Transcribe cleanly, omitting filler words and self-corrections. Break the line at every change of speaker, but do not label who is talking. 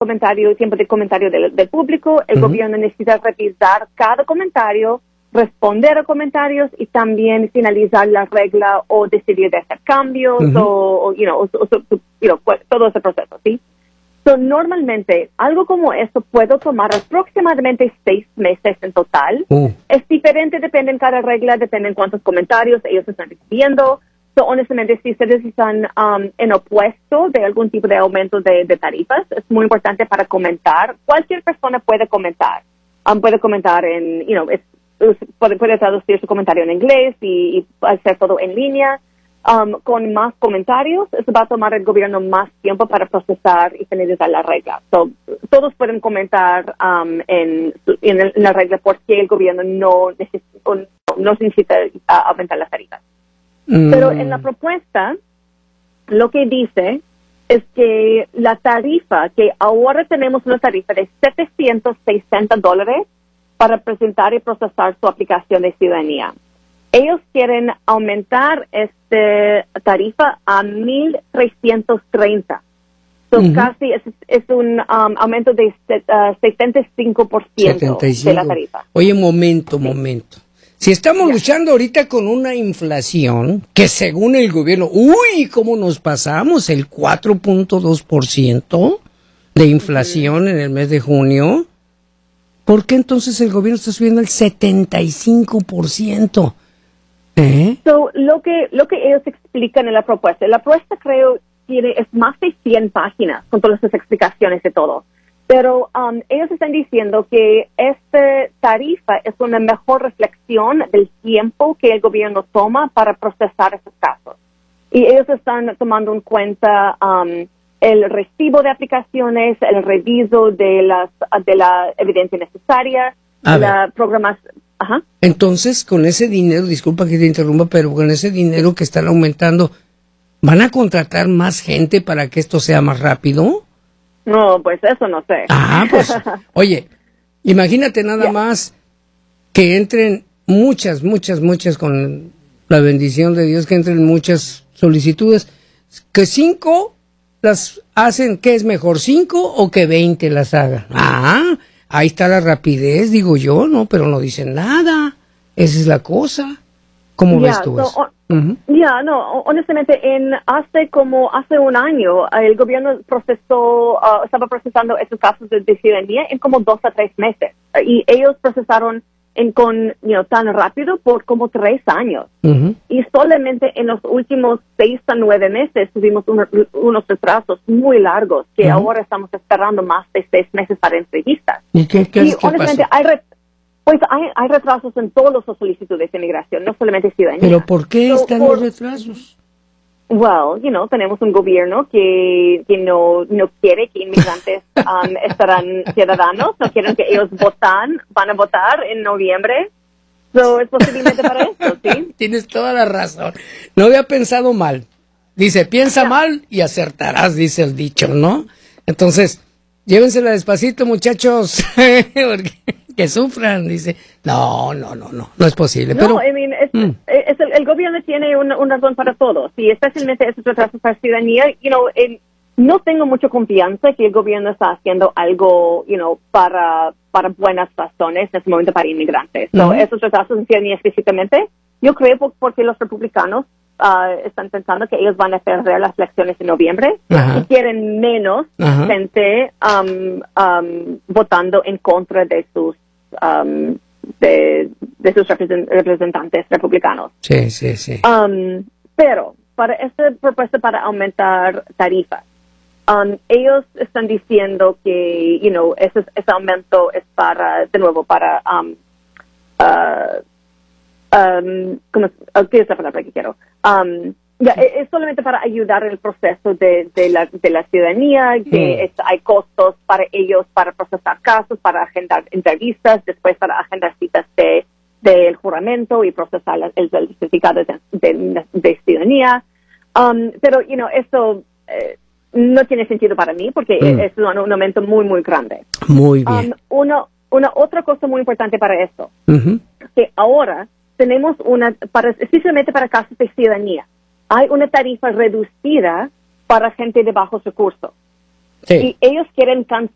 tiempo de comentario del público. El gobierno necesita revisar cada comentario, responder a comentarios y también finalizar la regla o decidir de hacer cambios todo ese proceso, ¿sí? So, normalmente, algo como eso puede tomar aproximadamente 6 meses en total. Es diferente, depende en cada regla, depende en cuántos comentarios ellos están recibiendo. So, honestamente, si ustedes están en opuesto de algún tipo de aumento de tarifas, es muy importante para comentar. Cualquier persona puede comentar. Puede comentar puede traducir su comentario en inglés y hacer todo en línea. Con más comentarios, eso va a tomar el gobierno más tiempo para procesar y finalizar la regla. So, todos pueden comentar en la regla por qué el gobierno no necesita aumentar las tarifas. Pero en la propuesta, lo que dice es que la tarifa, que ahora tenemos una tarifa de $760 para presentar y procesar su aplicación de ciudadanía. Ellos quieren aumentar esta tarifa a $1,330. So, casi es un aumento de 75% de la tarifa.
Oye, momento. Si estamos luchando ahorita con una inflación que según el gobierno, ¿cómo nos pasamos? El 4.2% de inflación en el mes de junio. ¿Por qué entonces el gobierno está subiendo el 75%?
So, lo que ellos explican en la propuesta creo es más de 100 páginas con todas esas explicaciones de todo. Pero ellos están diciendo que esta tarifa es una mejor reflexión del tiempo que el gobierno toma para procesar esos casos. Y ellos están tomando en cuenta el recibo de aplicaciones, el reviso de la evidencia necesaria, programas. Ajá.
Entonces, con ese dinero, disculpa que te interrumpa, pero con ese dinero que están aumentando, ¿van a contratar más gente para que esto sea más rápido?
No, pues eso no sé.
Pues, oye, imagínate nada más que entren muchas, con la bendición de Dios, que entren muchas solicitudes, que 5 las hacen, ¿qué es mejor, 5 o que 20 las hagan? Ahí está la rapidez, digo yo, ¿no? Pero no dicen nada. Esa es la cosa. ¿Cómo ves tú eso?
Honestamente, hace un año, el gobierno estaba procesando esos casos de ciudadanía en como 2 a 3 meses. Y ellos procesaron tan rápido por como 3 años. Y solamente en los últimos 6 a 9 meses tuvimos unos retrasos muy largos que ahora estamos esperando más de 6 meses para entrevistas.
¿Y qué
honestamente, hay retrasos en todas las solicitudes de inmigración, no solamente ciudadanía.
¿Pero por qué están los retrasos?
Tenemos un gobierno que no quiere que inmigrantes estarán ciudadanos, no quieren que ellos van a votar en noviembre. Es posiblemente para esto, ¿sí?
Tienes toda la razón. No había pensado mal. Dice, piensa mal y acertarás, dice el dicho, ¿no? Entonces, llévensela despacito, muchachos, porque que sufran, dice. No es posible. Pero,
el gobierno tiene una razón para todo, sí, especialmente esos retrasos para ciudadanía. No tengo mucha confianza que el gobierno está haciendo algo, para buenas razones en este momento para inmigrantes. Esos retrasos en ciudadanía específicamente, yo creo porque los republicanos están pensando que ellos van a perder las elecciones en noviembre y quieren menos gente votando en contra de sus representantes republicanos.
Sí.
Pero para esta propuesta para aumentar tarifas, ellos están diciendo que ese aumento es ¿qué es la palabra que quiero? Es solamente para ayudar en el proceso de la ciudadanía, que hay costos para ellos para procesar casos, para agendar entrevistas, después para agendar citas del juramento y procesar el certificado de ciudadanía. Pero, eso no tiene sentido para mí porque es un aumento muy, muy grande.
Muy bien.
Una otra cosa muy importante para esto, que ahora tenemos especialmente para casos de ciudadanía, hay una tarifa reducida para gente de bajos recursos.
Sí.
Y ellos quieren